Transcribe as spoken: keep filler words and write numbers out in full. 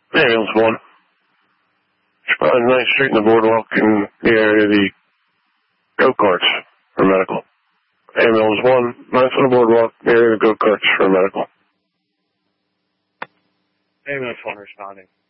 Ambulance one. Respond to ninth Street in the boardwalk in the area of the go-karts for medical. Ambulance one, ninth on the boardwalk, area of the go-karts for medical. Ambulance one responding.